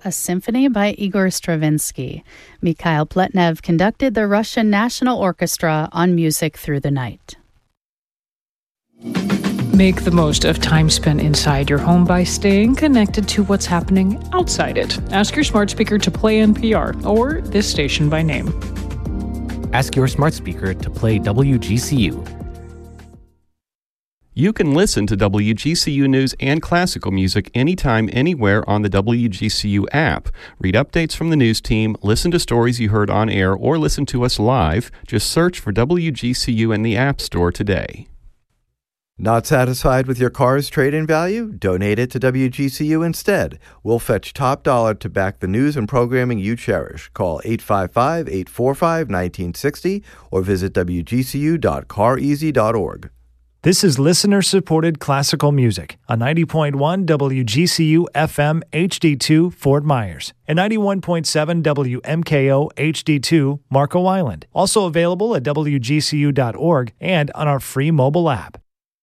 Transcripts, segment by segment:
a symphony by Igor Stravinsky. Mikhail Pletnev conducted the Russian National Orchestra on Music Through the Night. Make the most of time spent inside your home by staying connected to what's happening outside it. Ask your smart speaker to play NPR or this station by name. Ask your smart speaker to play WGCU. You can listen to WGCU news and classical music anytime, anywhere on the WGCU app. Read updates from the news team, listen to stories you heard on air, or listen to us live. Just search for WGCU in the App Store today. Not satisfied with your car's trade-in value? Donate it to WGCU instead. We'll fetch top dollar to back the news and programming you cherish. Call 855-845-1960 or visit wgcu.careasy.org. This is listener-supported classical music on 90.1 WGCU FM HD2 Fort Myers and 91.7 WMKO HD2 Marco Island. Also available at WGCU.org and on our free mobile app.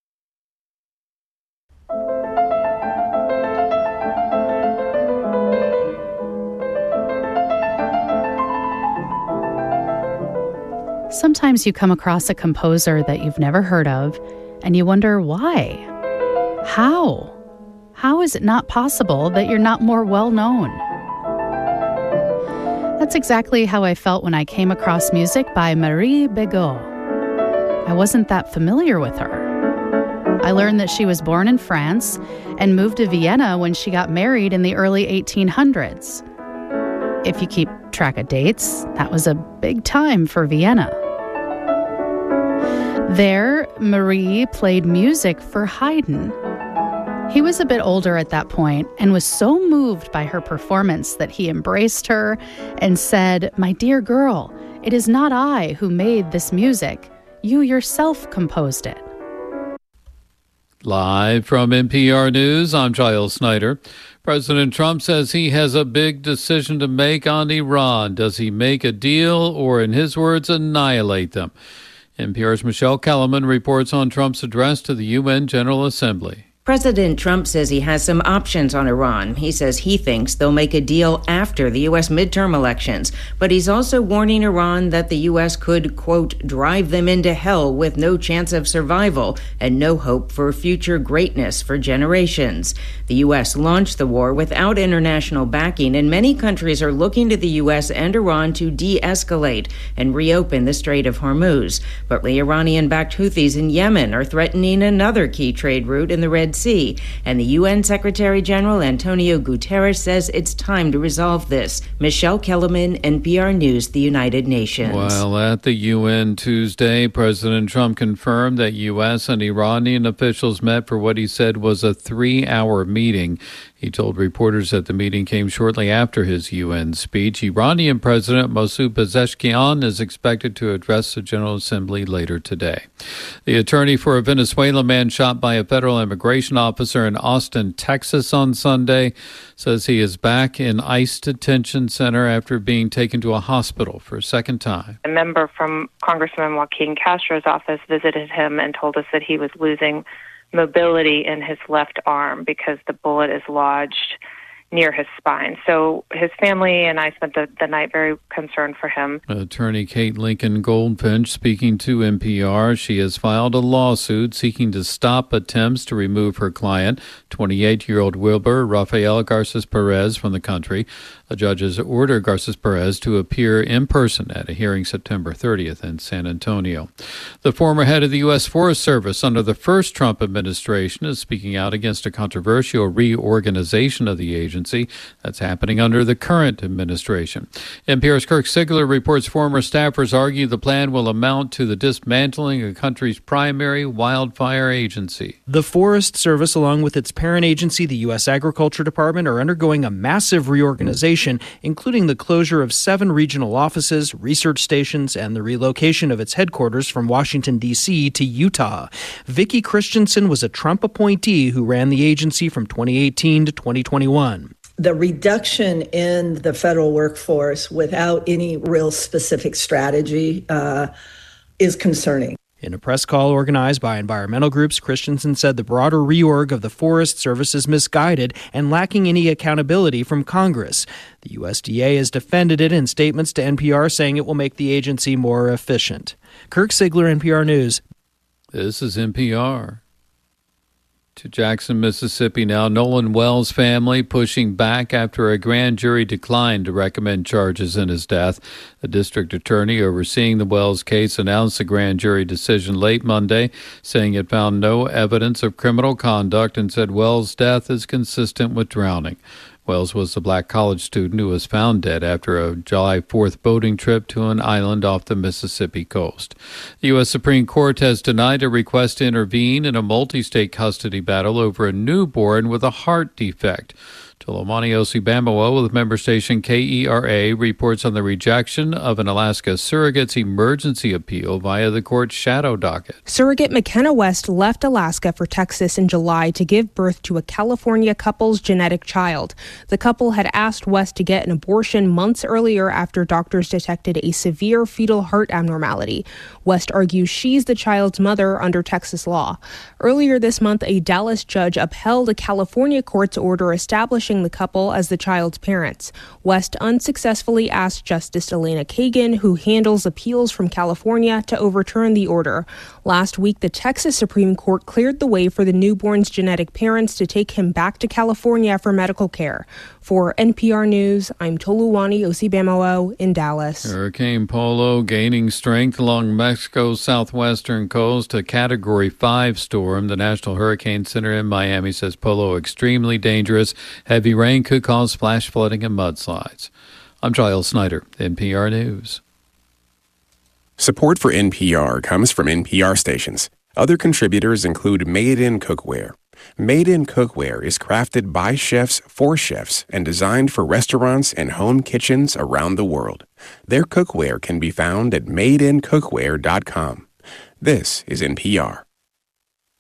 Sometimes you come across a composer that you've never heard of, and you wonder why. How? How is it not possible that you're not more well-known? That's exactly how I felt when I came across music by Marie Bigot. I wasn't that familiar with her. I learned that she was born in France and moved to Vienna when she got married in the early 1800s. If you keep track of dates, that was a big time for Vienna. There, Marie played music for Haydn. He was a bit older at that point and was so moved by her performance that he embraced her and said, "My dear girl, it is not I who made this music. You yourself composed it." Live from NPR News, I'm Giles Snyder. President Trump says he has a big decision to make on Iran. Does he make a deal or, in his words, annihilate them? NPR's Michelle Kellerman reports on Trump's address to the UN General Assembly. President Trump says he has some options on Iran. He says he thinks they'll make a deal after the U.S. midterm elections. But he's also warning Iran that the U.S. could, quote, drive them into hell with no chance of survival and no hope for future greatness for generations. The U.S. launched the war without international backing, and many countries are looking to the U.S. and Iran to de-escalate and reopen the Strait of Hormuz. But the Iranian-backed Houthis in Yemen are threatening another key trade route in the Red Sea, and the UN Secretary General Antonio Guterres says it's time to resolve this. Michelle Kellerman, NPR News, the United Nations. Well, at the UN Tuesday, President Trump confirmed that U.S. and Iranian officials met for what he said was a 3-hour meeting. He told reporters that the meeting came shortly after his UN speech. Iranian President Masoud Pezeshkian is expected to address the General Assembly later today. The attorney for a Venezuelan man shot by a federal immigration officer in Austin, Texas on Sunday says he is back in ICE detention center after being taken to a hospital for a second time. A member from Congressman Joaquin Castro's office visited him and told us that he was losing mobility in his left arm because the bullet is lodged near his spine. So his family and I spent the night very concerned for him. Attorney Kate Lincoln Goldfinch speaking to NPR. She has filed a lawsuit seeking to stop attempts to remove her client, 28-year-old Wilbur Rafael Garces Perez, from the country. A judge has ordered Garces Perez to appear in person at a hearing September 30th in San Antonio. The former head of the U.S. Forest Service under the first Trump administration is speaking out against a controversial reorganization of the agency that's happening under the current administration. NPR's Kirk Sigler reports former staffers argue the plan will amount to the dismantling of the country's primary wildfire agency. The Forest Service, along with its parent agency, the U.S. Agriculture Department, are undergoing a massive reorganization, including the closure of 7 regional offices, research stations, and the relocation of its headquarters from Washington, D.C. to Utah. Vicki Christensen was a Trump appointee who ran the agency from 2018 to 2021. The reduction in the federal workforce without any real specific strategy is concerning. In a press call organized by environmental groups, Christensen said the broader reorg of the Forest Service is misguided and lacking any accountability from Congress. The USDA has defended it in statements to NPR, saying it will make the agency more efficient. Kirk Sigler, NPR News. This is NPR. To Jackson, Mississippi now. Nolan Wells' family pushing back after a grand jury declined to recommend charges in his death. The district attorney overseeing the Wells case announced the grand jury decision late Monday, saying it found no evidence of criminal conduct and said Wells' death is consistent with drowning. Wells was the black college student who was found dead after a July 4th boating trip to an island off the Mississippi coast. The U.S. Supreme Court has denied a request to intervene in a multi-state custody battle over a newborn with a heart defect. Tolomani Osibamawo with member station KERA reports on the rejection of an Alaska surrogate's emergency appeal via the court's shadow docket. Surrogate McKenna West left Alaska for Texas in July to give birth to a California couple's genetic child. The couple had asked West to get an abortion months earlier after doctors detected a severe fetal heart abnormality. West argues she's the child's mother under Texas law. Earlier this month, a Dallas judge upheld a California court's order establishing the couple as the child's parents. West unsuccessfully asked Justice Elena Kagan, who handles appeals from California, to overturn the order. Last week, the Texas Supreme Court cleared the way for the newborn's genetic parents to take him back to California for medical care. For NPR News, I'm Toluwani Osibamawo in Dallas. Hurricane Polo gaining strength along Mexico's southwestern coast, a Category 5 storm. The National Hurricane Center in Miami says Polo extremely dangerous. Heavy rain could cause flash flooding and mudslides. I'm Giles Snyder, NPR News. Support for NPR comes from NPR stations. Other contributors include Made in Cookware. Made in Cookware is crafted by chefs for chefs and designed for restaurants and home kitchens around the world. Their cookware can be found at madeincookware.com. This is NPR.